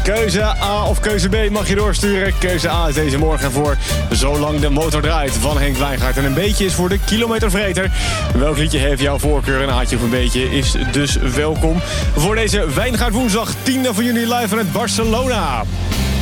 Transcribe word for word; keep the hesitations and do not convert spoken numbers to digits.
Keuze A of keuze B mag je doorsturen. Keuze A is deze morgen voor Zolang de motor draait van Henk Wijngaard. En een beetje is voor de kilometervreter. Welk liedje heeft jouw voorkeur? Een haatje of een beetje is dus welkom voor deze Wijngaard woensdag tien van juni live vanuit Barcelona.